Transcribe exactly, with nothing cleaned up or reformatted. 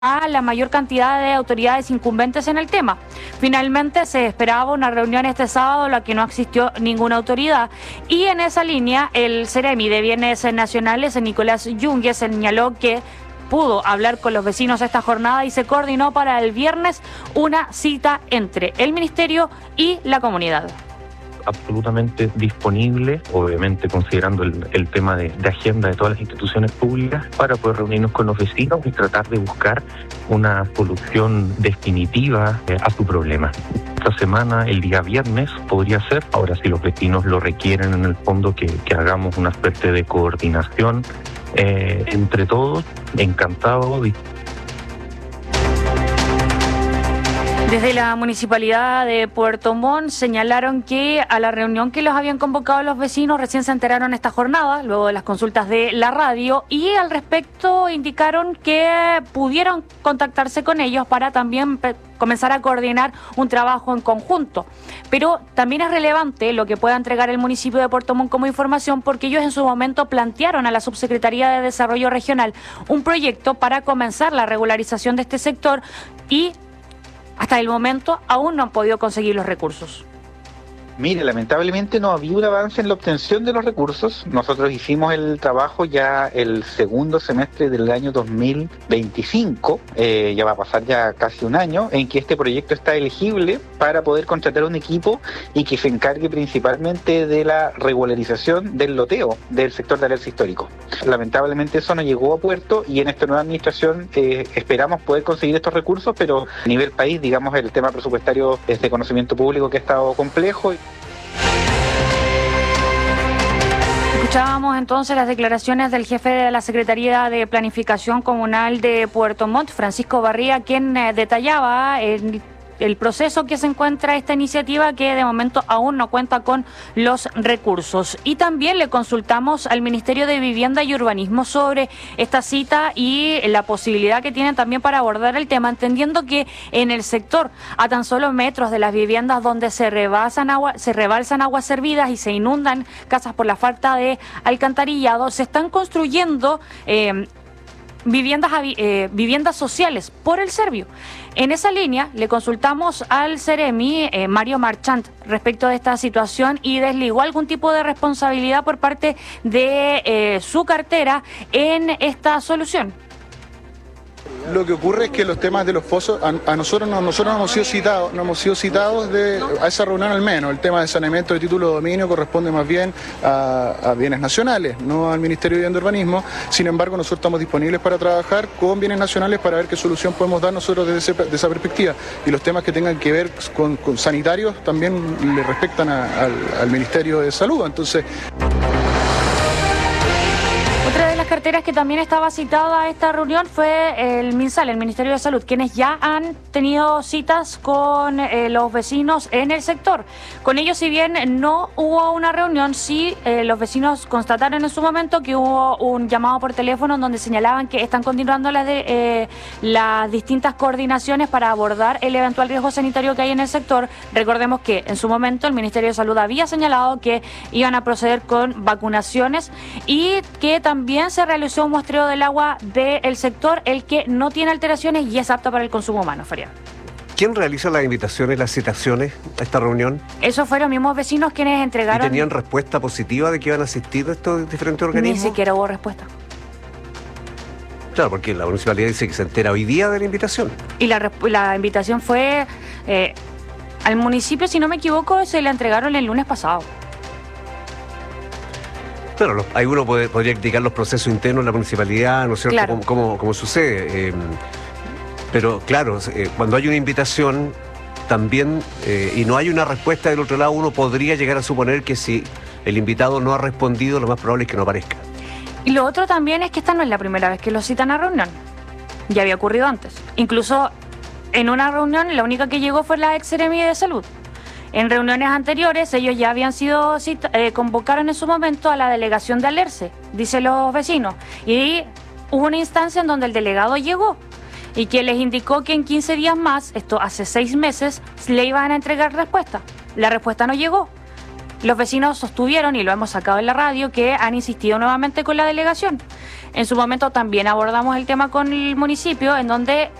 a la mayor cantidad de autoridades incumbentes en el tema. Finalmente se esperaba una reunión este sábado, en la que no asistió ninguna autoridad, y en esa línea el Ceremi de Bienes Nacionales, Nicolás Yungue, señaló que pudo hablar con los vecinos esta jornada y se coordinó para el viernes una cita entre el ministerio y la comunidad. Absolutamente disponible, obviamente considerando el, el tema de, de agenda de todas las instituciones públicas, para poder reunirnos con los vecinos y tratar de buscar una solución definitiva eh, a su problema. Esta semana, el día viernes, podría ser. Ahora, si los vecinos lo requieren, en el fondo, que, que hagamos una especie de coordinación eh, entre todos, encantado. Desde la Municipalidad de Puerto Montt señalaron que a la reunión que los habían convocado los vecinos recién se enteraron esta jornada, luego de las consultas de la radio, y al respecto indicaron que pudieron contactarse con ellos para también comenzar a coordinar un trabajo en conjunto. Pero también es relevante lo que pueda entregar el municipio de Puerto Montt como información, porque ellos en su momento plantearon a la Subsecretaría de Desarrollo Regional un proyecto para comenzar la regularización de este sector y hasta el momento aún no han podido conseguir los recursos. Mire, lamentablemente no había un avance en la obtención de los recursos. Nosotros hicimos el trabajo ya el segundo semestre del año dos mil veinticinco, eh, ya va a pasar ya casi un año, en que este proyecto está elegible para poder contratar un equipo y que se encargue principalmente de la regularización del loteo del sector de alerce histórico. Lamentablemente eso no llegó a puerto y en esta nueva administración eh, esperamos poder conseguir estos recursos, pero a nivel país, digamos, el tema presupuestario es de conocimiento público que ha estado complejo. Escuchábamos entonces las declaraciones del jefe de la Secretaría de Planificación Comunal de Puerto Montt, Francisco Barría, quien eh, detallaba el, el proceso que se encuentra esta iniciativa, que de momento aún no cuenta con los recursos. Y también le consultamos al Ministerio de Vivienda y Urbanismo sobre esta cita y la posibilidad que tienen también para abordar el tema, entendiendo que en el sector, a tan solo metros de las viviendas donde se rebasan agua, se rebalsan aguas servidas y se inundan casas por la falta de alcantarillado, se están construyendo eh, viviendas, eh, viviendas sociales por el Servio. En esa línea le consultamos al Ceremi, eh, Mario Marchant, respecto de esta situación y desligó algún tipo de responsabilidad por parte de eh, su cartera en esta solución. Lo que ocurre es que los temas de los pozos, a, a nosotros no, nosotros no hemos sido citados, no hemos sido citados de, a esa reunión al menos. El tema de saneamiento de título de dominio corresponde más bien a, a bienes nacionales, no al Ministerio de Vivienda y Urbanismo. Sin embargo, nosotros estamos disponibles para trabajar con bienes nacionales para ver qué solución podemos dar nosotros desde, ese, desde esa perspectiva. Y los temas que tengan que ver con, con sanitarios también le respectan a, al, al Ministerio de Salud. Entonces, otra de las carteras que también estaba citada a esta reunión fue el MinSal, el Ministerio de Salud, quienes ya han tenido citas con eh, los vecinos en el sector. Con ellos, si bien no hubo una reunión, sí eh, los vecinos constataron en su momento que hubo un llamado por teléfono en donde señalaban que están continuando las, de, eh, las distintas coordinaciones para abordar el eventual riesgo sanitario que hay en el sector. Recordemos que en su momento el Ministerio de Salud había señalado que iban a proceder con vacunaciones y que también También se realizó un muestreo del agua del sector, el que no tiene alteraciones y es apta para el consumo humano, Faria. ¿Quién realiza las invitaciones, las citaciones a esta reunión? Esos fueron los mismos vecinos quienes entregaron. ¿Y tenían respuesta positiva de que iban a asistir estos diferentes organismos? Ni siquiera hubo respuesta. Claro, porque la municipalidad dice que se entera hoy día de la invitación. Y la, la invitación fue eh, al municipio, si no me equivoco, se la entregaron el lunes pasado. Claro, los, ahí uno puede, podría criticar los procesos internos de la municipalidad, ¿no es cierto?, claro. Cómo, cómo, cómo sucede. Eh, pero claro, eh, cuando hay una invitación también eh, y no hay una respuesta del otro lado, uno podría llegar a suponer que si el invitado no ha respondido, lo más probable es que no aparezca. Y lo otro también es que esta no es la primera vez que lo citan a reunión. Ya había ocurrido antes. Incluso en una reunión, la única que llegó fue la ex Ceremi de Salud. En reuniones anteriores, ellos ya habían sido, eh, convocaron en su momento a la delegación de Alerce, dicen los vecinos, y hubo una instancia en donde el delegado llegó y que les indicó que en quince días más, esto hace seis meses, le iban a entregar respuesta. La respuesta no llegó. Los vecinos sostuvieron, y lo hemos sacado en la radio, que han insistido nuevamente con la delegación. En su momento también abordamos el tema con el municipio, en donde